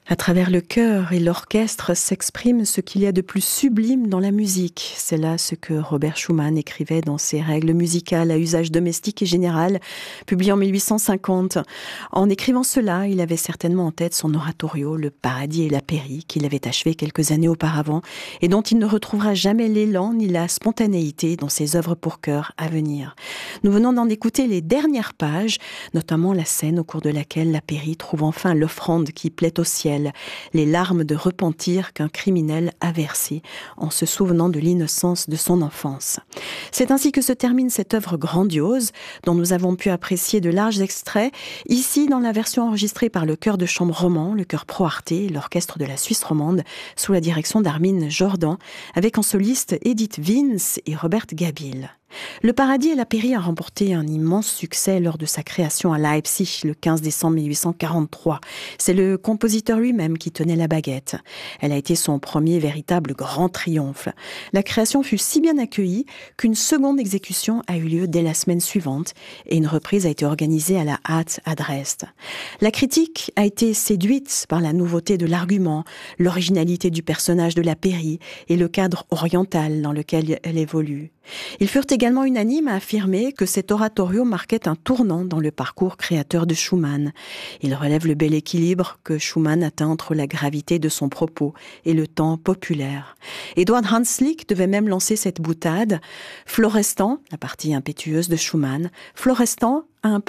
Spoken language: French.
À travers le chœur et l'orchestre s'exprime ce qu'il y a de plus sublime dans la musique. C'est là ce que Robert Schumann écrivait dans ses règles musicales à usage domestique et général, publié en 1850. En écrivant cela, il avait certainement en tête son oratorio, Le Paradis et la Pairie, qu'il avait achevé quelques années auparavant et dont il ne retrouvera jamais l'élan ni la spontanéité dans ses œuvres pour chœur à venir. Nous venons d'en écouter les dernières pages, notamment la scène au cours de laquelle la Pairie trouve enfin l'offrande qui plaît au ciel, les larmes de repentir qu'un criminel a versées en se souvenant de l'innocence de son enfance. C'est ainsi que se termine cette œuvre grandiose dont nous avons pu apprécier de larges extraits, ici dans la version enregistrée par le chœur de chambre roman, le chœur Pro Arte, l'orchestre de la Suisse romande, sous la direction d'Armin Jordan, avec en soliste Edith Vince et Robert Gabil. Le Paradis et la Pairie a remporté un immense succès lors de sa création à Leipzig le 15 décembre 1843. C'est le compositeur lui-même qui tenait la baguette. Elle a été son premier véritable grand triomphe. La création fut si bien accueillie qu'une seconde exécution a eu lieu dès la semaine suivante et une reprise a été organisée à la hâte à Dresde. La critique a été séduite par la nouveauté de l'argument, l'originalité du personnage de la Pairie et le cadre oriental dans lequel elle évolue. Ils furent également unanimes à affirmer que cet oratorio marquait un tournant dans le parcours créateur de Schumann. Il relève le bel équilibre que Schumann atteint entre la gravité de son propos et le temps populaire. Eduard Hanslick devait même lancer cette boutade. Florestan, la partie impétueuse de Schumann, Florestan a un peu